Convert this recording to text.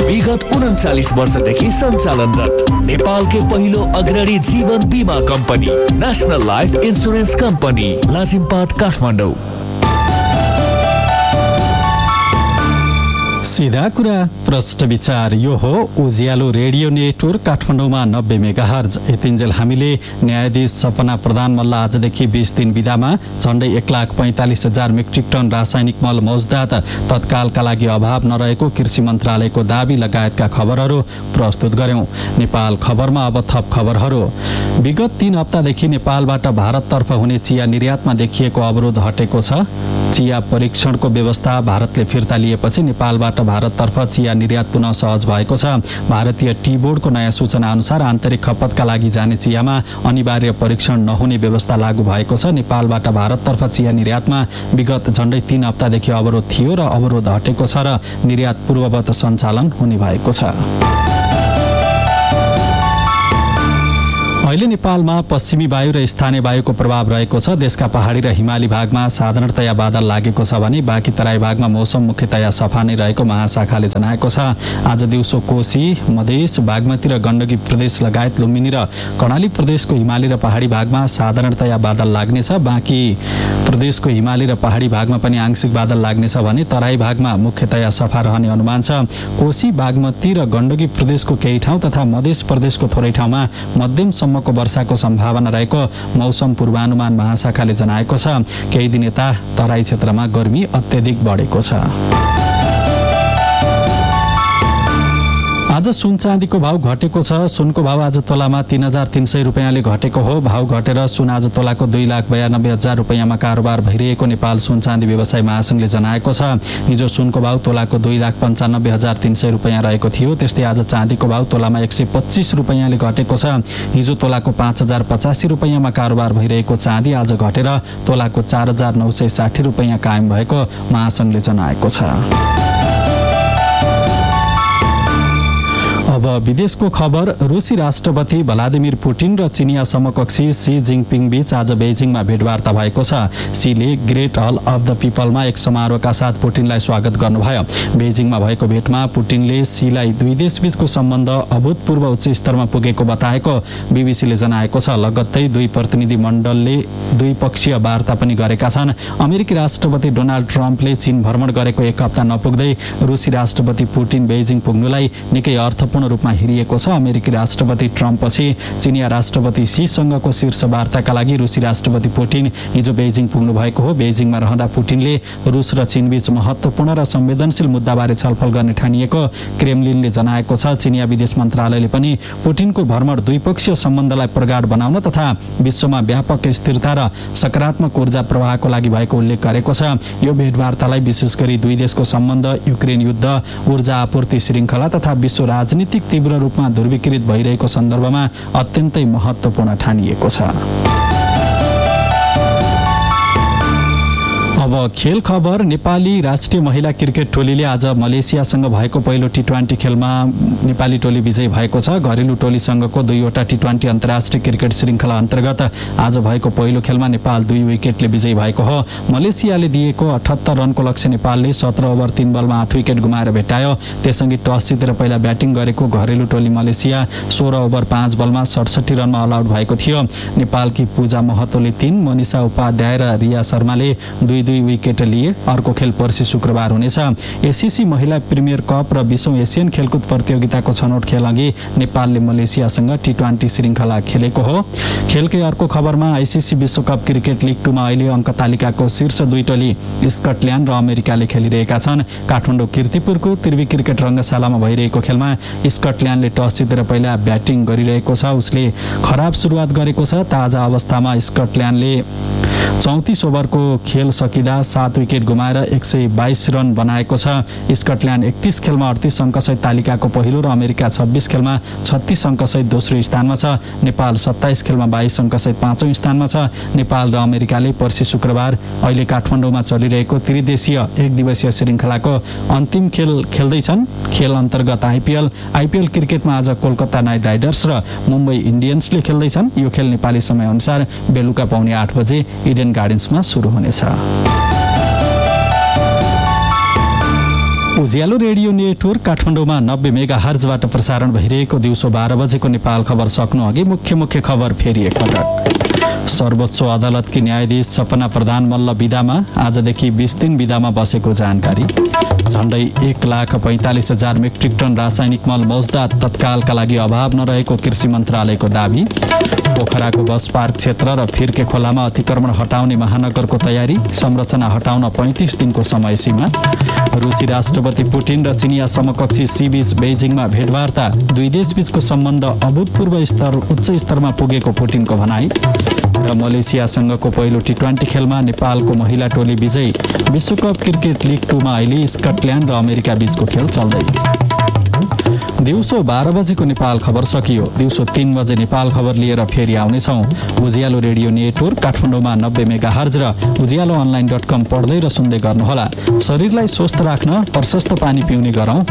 विगत 39 वर्षदेखि सञ्चालनरत नेपालकै पहिलो अग्रणी जीवन बीमा company national life insurance company Lazimpat Kathmandu. सीधा कुरा प्रश्न विचार यो हो उज्यालो रेडियो नेटवर्क काठमाडौँमा 90 मेगाहर्ज। यतिन्जेल हामीले न्यायाधीश सपना प्रधान मल्ल आजदेखि 20 दिन बिदामा झण्डै 1,45,000 मेट्रिक टन रासायनिक मल मौजदात तत्कालका लागि अभाव नरहेको कृषि मन्त्रालयको दाबी लगायतका खबरहरू प्रस्तुत गर्यौं। नेपाल खबरमा अब थप खबरहरू। विगत 3 हप्तादेखि नेपालबाट भारततर्फ हुने चिया निर्यातमा देखिएको अवरोध हटेको छ। चिया परीक्षणको व्यवस्था भारतले फिर्ता लिएपछि नेपालबाट भारततर्फ चिया निर्यात पुनः सहज भएको छ। भारतीय टी बोर्डको नयाँ सूचना अनुसार आन्तरिक खपतका लागि जाने चियामा अनिवार्य परीक्षण नहुने व्यवस्था लागू भएको छ। नेपालबाट भारततर्फ चिया निर्यातमा विगत झण्डै 3 हप्तादेखि अवरोध थियो र अवरोध हटेको छ र निर्यात पूर्ववत सञ्चालन हुने भएको छ। अहिले नेपालमा पश्चिमी वायु र स्थानीय वायुको प्रभाव रहेको छ। देशका पहाडी र हिमाली भागमा साधारणतया बादल लागेको छ भने बाँकी तराई भागमा मौसम मुख्यतया सफा नै रहेको महाशाखाले जनाएको छ। आज दिउँसो कोशी, मधेस, बागमती र गण्डकी प्रदेश लगायत लुम्बिनी र कर्णाली प्रदेशको हिमाली र पहाडी भागमा साधारणतया बादल लाग्नेछ। बाँकी प्रदेशको हिमाली र पहाडी भागमा पनि आंशिक बादल लाग्नेछ भने तराई भागमा मुख्यतया सफा रहने अनुमान छ। कोशी, बागमती र गण्डकी प्रदेशको केही ठाउँ तथा मधेस प्रदेशको थोरै ठाउँमा मध्यमसम्म को वर्षाको सम्भावना रहेको मौसम पूर्वानुमान महाशाखाले जनाएको छ। केही दिन यता तराई क्षेत्रमा गर्मी अत्यधिक बढेको छ। आज सुन चाँदीको भाव घटेको छ। सुनको भाव आज तोलामा 3,300 रुपियाँले घटेको हो। भाव घटेर सुन आज तोलाको 2,92,000 रुपियाँमा कारोबार भइरहेको नेपाल सुन चाँदी व्यवसाय महासंघले जनाएको छ। हिजो सुनको भाव तोलाको 2,95,300 रुपियाँ रहेको थियो। त्यस्तै आज चाँदीको भाव तोलामा 125 रुपियाँले घटेको छ। हिजो तोलाको 5,085 रुपियाँमा कारोबार भइरहेको चाँदी आज घटेर तोलाको 4,960 रुपियाँ कायम भएको महासंघले जनाएको छ। अब विदेशको खबर। रुसी राष्ट्रपति भ्लादिमिर पुटिन र चिनिया समकक्षी सी जिङपिङ बीच आज बेजिङमा भेटवार्ता भएको छ। सीले ग्रेट हल अफ द पिपलमा एक समारोहका साथ पुटिनलाई स्वागत गर्नुभयो। बेजिङमा भएको भेटमा पुटिनले सीलाई दुई देशबीचको सम्बन्ध अभूतपूर्व उच्च स्तरमा पुगेको बताएको बीबीसीले जनाएको छ। लगत्तै दुई प्रतिनिधि मण्डलले द्विपक्षीय वार्ता पनि गरेका छन्। अमेरिकी राष्ट्रपति डोनाल्ड ट्रम्पले चीन भ्रमण गरेको एक हप्ता नपुग्दै रुसी राष्ट्रपति पुटिन बेजिङ पुग्नुलाई निकै अर्थपूर्ण रूपमा हेरिएको छ। अमेरिकी राष्ट्रपति ट्रम्पपछि चिनिया राष्ट्रपति शीसँगको शीर्ष वार्ताका लागि रुसी राष्ट्रपति पुटिन हिजो बेजिङ पुग्नु भएको हो। बेजिङमा रहँदा पुटिनले रुस र चीनबीच महत्त्वपूर्ण र संवेदनशील मुद्दाबारे छलफल गर्ने ठानिएको क्रेमलिनले जनाएको छ। चिनिया विदेश मन्त्रालयले पनि पुटिनको भ्रमण द्विपक्षीय सम्बन्धलाई प्रगाढ बनाउन तथा विश्वमा व्यापक स्थिरता र सकारात्मक ऊर्जा प्रवाहको लागि भएको उल्लेख गरेको छ। यो भेटवार्तालाई विशेष गरी दुई देशको सम्बन्ध, युक्रेन युद्ध, ऊर्जा आपूर्ति श्रृङ्खला तथा विश्व राजनीतिक तीव्र रूपमा ध्रुवीकृत भइरहेको सन्दर्भमा अत्यन्तै महत्त्वपूर्ण ठानिएको छ। अब खेल खबर। नेपाली राष्ट्रिय महिला क्रिकेट टोलीले आज मलेसियासँग भएको पहिलो टी20 खेलमा नेपाली टोली विजयी भएको छ। घरेलु टोलीसँगको 2वटा टी20 अन्तर्राष्ट्रिय क्रिकेट श्रृङ्खला अन्तर्गत आज भएको पहिलो खेलमा नेपाल 2 विकेटले विजयी भएको हो। मलेसियाले दिएको 78 रनको लक्ष्य नेपालले 17 ओभर 3 बलमा 8 विकेट गुमाएर भेटायो। त्यससँगै टस जितेर पहिला ब्याटिङ गरेको घरेलु टोली मलेसिया 16 ओभर 5 बलमा 67 रनमा अल आउट भएको थियो। नेपालकी पूजा महतोले 3, मनिषा उपाध्याय र रिया शर्माले 2-2 विकेट लिए। अर्को खेल पर्सि शुक्रबार हुनेछ। एसीसी महिला प्रिमियर कप र 20औं एसियन खेलकुद प्रतियोगिताको छनौट खेल अघि नेपालले मलेसियासँग टी20 श्रृङ्खला खेलेको हो। खेलकै अर्को खबरमा आईसीसी विश्वकप क्रिकेट लिग 2 मा अहिले अङ्क तालिकाको शीर्ष 2 टोली स्कटल्यान्ड र अमेरिकाले खेलिरहेका छन्। काठमाडौँ कीर्तिपुरको त्रिवी क्रिकेट रङ्गशालामा भइरहेको खेलमा स्कटल्यान्डले टस जितेर पहिला ब्याटिङ गरिरहेको छ। उसले खराब सुरुवात गरेको छ। ताजा अवस्थामा स्कटल्यान्डले 34 ओभरको खेल सकिँदा 7 विकेट गुमाएर 122 रन बनाएको छ। स्कटल्यान्ड 31 खेलमा 38 अङ्कसहित तालिकाको पहिलो र अमेरिका 26 खेलमा 36 अङ्कसहित दोस्रो स्थानमा छ। नेपाल 27 खेलमा 22 अङ्कसहित 5औं स्थानमा छ। नेपाल र अमेरिकाले पर्सि शुक्रबार अहिले काठमाडौँमा चलिरहेको त्रिदेशीय एक दिवसीय श्रृङ्खलाको अन्तिम खेल खेल्दैछन्। खेल अन्तर्गत आइपिएल क्रिकेटमा आज कोलकाता नाइट राइडर्स र मुम्बई इन्डियन्सले खेल्दैछन्। यो खेल नेपाली समयअनुसार बेलुका पौने 8 बजे इडेन गार्डन्समा सुरु हुनेछ। उज्यालो रेडियो नेटवर्क काठमाडौँमा 90 मेगाहर्जबाट प्रसारण भइरहेको दिउँसो 12 बजेको नेपाल खबर सक्नु अघि मुख्य खबर फेरि एकपटक। सर्वोच्च अदालतकी न्यायाधीश सपना प्रधान मल्ल बिदामा, आजदेखि 20 दिन बिदामा बसेको जानकारी। झण्डै 1,45,000 मेट्रिक टन रासायनिक मल मौजदात तत्कालका लागि अभाव नरहेको कृषि मन्त्रालयको दाबी। पोखराको बस पार्क क्षेत्र र फिर्के खोलामा अतिक्रमण हटाउने महानगरको तयारी, संरचना हटाउन 35 दिनको समय सीमा। रुसी राष्ट्रपति पुटिन र चिनिया समकक्षी सी बीच बेजिङमा भेटवार्ता, दुई देशबीचको सम्बन्ध अभूतपूर्व उच्च स्तरमा पुगेको पुटिनको भनाई। र मलेसियासँगको पहिलो टी20 खेलमा नेपालको महिला टोली विजयी। विश्वकप क्रिकेट लिग 2 मा अहिले स्कटल्यान्ड र अमेरिका बीचको खेल चल्दै। दिउँसो 12 बजेको नेपाल खबर सकियो। दिउँसो 3 बजे नेपाल खबर लिएर फेरि आउनेछौँ। उज्यालो रेडियो नेटवर्क काठमाडौँमा 90 मेगाहर्ज र ujialoonline.com पढ्दै र सुन्दै गर्नुहोला। शरीरलाई स्वस्थ राख्न प्रशस्त पानी पिउने गरौँ।